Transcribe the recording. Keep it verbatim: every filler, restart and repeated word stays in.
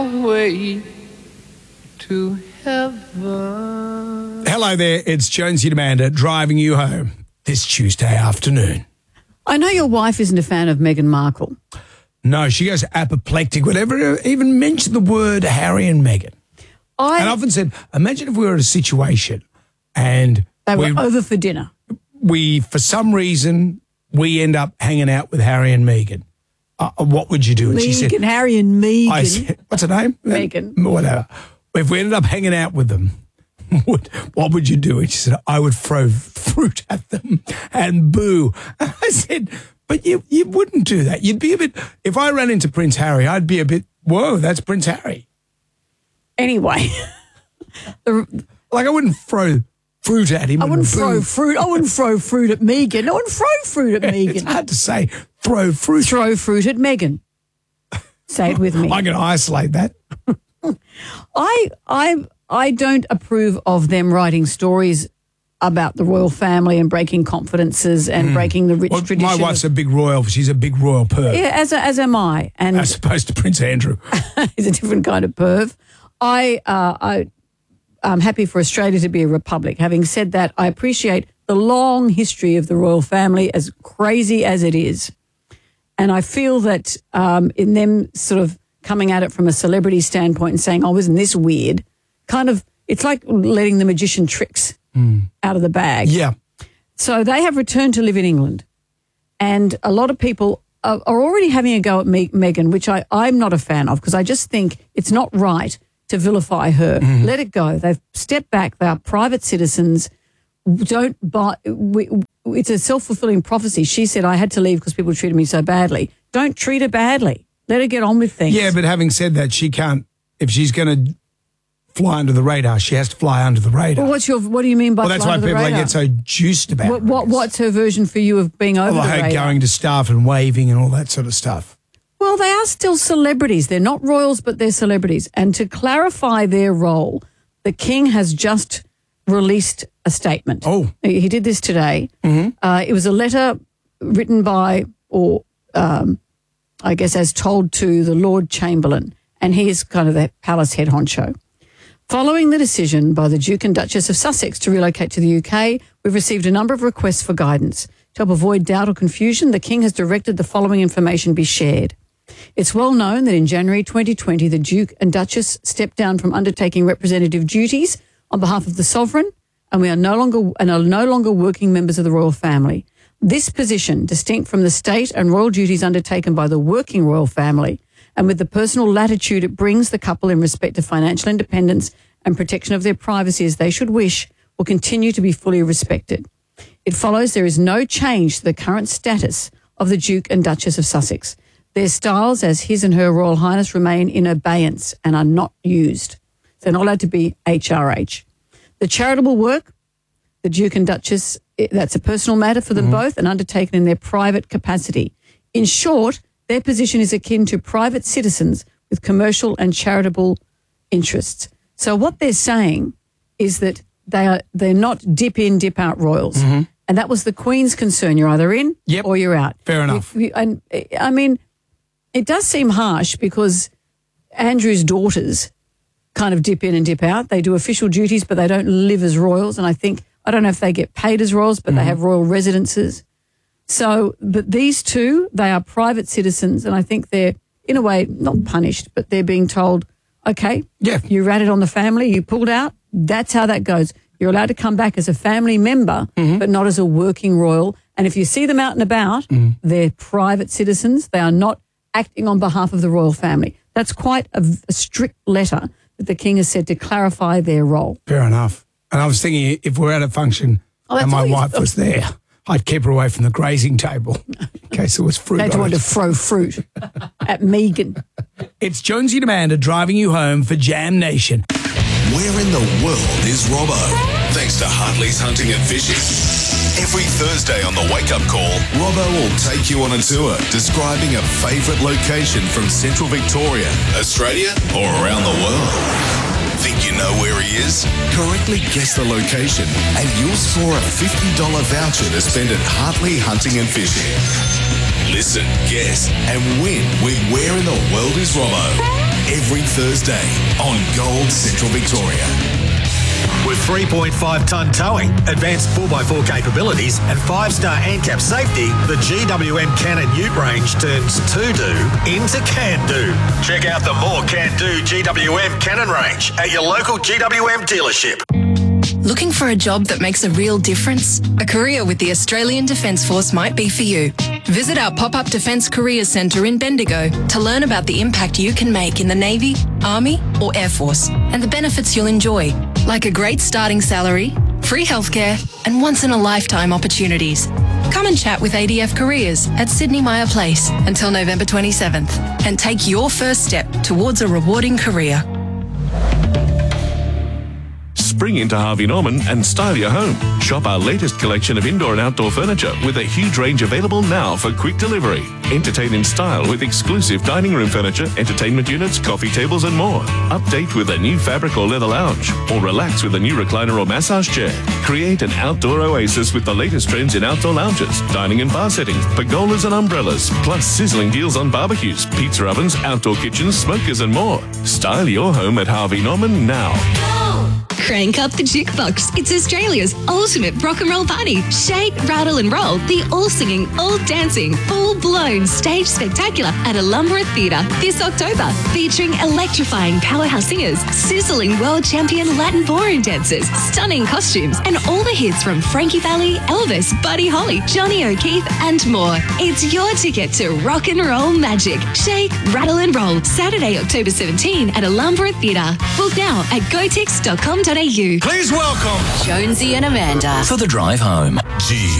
way to heaven. Hello there, it's Jonesy and Amanda driving you home this Tuesday afternoon. I know your wife isn't a fan of Meghan Markle. No, she goes apoplectic whenever even mention the word Harry and Meghan. I, and I often said, imagine if we were in a situation and they were we, over for dinner. We, for some reason, we end up hanging out with Harry and Meghan. Uh, what would you do? And Meghan, she said, Harry and Meghan. I said, what's her name? Meghan. Whatever. If we ended up hanging out with them, what, what would you do? And she said, I would throw fruit at them and boo. And I said, but you, you wouldn't do that. You'd be a bit, if I ran into Prince Harry, I'd be a bit, whoa, that's Prince Harry. Anyway. the, like I wouldn't throw fruit at him. I wouldn't boo. throw fruit. I wouldn't throw fruit at Meghan. I wouldn't throw fruit at Meghan. It's hard to say, throw fruit. Throw fruit at Meghan. Say it with me. I'm going to isolate that. I, I, I don't approve of them writing stories about the royal family and breaking confidences and mm. breaking the rich well, tradition. My wife's of, a big royal. She's a big royal perv. Yeah, as, a, as am I. And as opposed to Prince Andrew. He's a different kind of perv. I, uh, I, I'm happy for Australia to be a republic. Having said that, I appreciate the long history of the royal family, as crazy as it is. And I feel that um, in them sort of coming at it from a celebrity standpoint and saying, oh, isn't this weird? Kind of, it's like letting the magician tricks mm. out of the bag. Yeah. So they have returned to live in England. And a lot of people are, are already having a go at me, Meghan, which I, I'm not a fan of because I just think it's not right to vilify her. Mm. Let it go. They've stepped back. They are private citizens. Don't buy. We, it's a self-fulfilling prophecy. She said, I had to leave because people treated me so badly. Don't treat her badly. Let her get on with things. Yeah, but having said that, she can't, if she's going to fly under the radar, she has to fly under the radar. Well, what's your, what do you mean by well, fly under the radar? Well, that's why people get so juiced about what, what, What's her version for you of being over well, the her radar? Going to staff and waving and all that sort of stuff. Well, they are still celebrities. They're not royals, but they're celebrities. And to clarify their role, the King has just released a statement. Oh. He did this today. Mm-hmm. Uh, it was a letter written by, or um, I guess as told to the Lord Chamberlain, and he is kind of the palace head honcho. Following the decision by the Duke and Duchess of Sussex to relocate to the U K, we've received a number of requests for guidance. To help avoid doubt or confusion, the King has directed the following information be shared. It's well known that in January twenty twenty, the Duke and Duchess stepped down from undertaking representative duties on behalf of the Sovereign, and we are no longer and are no longer working members of the royal family. This position, distinct from the state and royal duties undertaken by the working royal family, and with the personal latitude it brings the couple in respect to financial independence and protection of their privacy as they should wish, will continue to be fully respected. It follows there is no change to the current status of the Duke and Duchess of Sussex. Their styles as His and Her Royal Highness remain in abeyance and are not used. They're not allowed to be H R H. The charitable work, the Duke and Duchess, that's a personal matter for them mm-hmm. both and undertaken in their private capacity. In short, their position is akin to private citizens with commercial and charitable interests. So what they're saying is that they are, they're not dip in, dip out royals. Mm-hmm. And that was the Queen's concern. You're either in yep. or you're out. Fair enough. You, you, and I mean, it does seem harsh because Andrew's daughters kind of dip in and dip out. They do official duties, but they don't live as royals. And I think, I don't know if they get paid as royals, but mm-hmm. they have royal residences. So, but these two, they are private citizens, and I think they're, in a way, not punished, but they're being told, okay, yeah. you ratted on the family, you pulled out, that's how that goes. You're allowed to come back as a family member, mm-hmm. but not as a working royal. And if you see them out and about, mm. they're private citizens. They are not acting on behalf of the royal family. That's quite a, a strict letter that the King has said to clarify their role. Fair enough. And I was thinking if we're at a function oh, and my wife was there, I'd keep her away from the grazing table in case there was fruit. They wanted to throw fruit at Meghan. It's Jonesy and Amanda driving you home for Jam Nation. Where in the world is Robbo? Thanks to Hartley's Hunting and Fishing. Every Thursday on the Wake Up Call, Robbo will take you on a tour describing a favourite location from central Victoria, Australia or around the world. Think you know where he is? Correctly guess the location and you'll score a fifty dollars voucher to spend at Hartley Hunting and Fishing. Listen, guess and win with Where in the World is Robbo? every Thursday on Gold Central Victoria. With three point five tonne towing, advanced four by four capabilities and five star ANCAP safety, the G W M Cannon Ute range turns to-do into can-do. Check out the more can-do G W M Cannon range at your local G W M dealership. Looking for a job that makes a real difference? A career with the Australian Defence Force might be for you. Visit our pop-up Defence Careers Centre in Bendigo to learn about the impact you can make in the Navy, Army or Air Force and the benefits you'll enjoy, like a great starting salary, free healthcare and once-in-a-lifetime opportunities. Come and chat with A D F Careers at Sydney Myer Place until November twenty-seventh and take your first step towards a rewarding career. Spring into Harvey Norman and style your home. Shop our latest collection of indoor and outdoor furniture with a huge range available now for quick delivery. Entertain in style with exclusive dining room furniture, entertainment units, coffee tables and more. Update with a new fabric or leather lounge or relax with a new recliner or massage chair. Create an outdoor oasis with the latest trends in outdoor lounges, dining and bar settings, pergolas and umbrellas, plus sizzling deals on barbecues, pizza ovens, outdoor kitchens, smokers and more. Style your home at Harvey Norman now. Crank up the jukebox. It's Australia's ultimate rock and roll party. Shake, rattle and roll. The all-singing, all-dancing, full-blown stage spectacular at Alumbra Theatre this October. Featuring electrifying powerhouse singers, sizzling world champion Latin ballroom dancers, stunning costumes, and all the hits from Frankie Valli, Elvis, Buddy Holly, Johnny O'Keefe, and more. It's your ticket to rock and roll magic. Shake, rattle and roll. Saturday, October seventeenth at Alumbra Theatre. Book now at gotix dot com dot a u. Please welcome Jonesy and Amanda for the drive home. G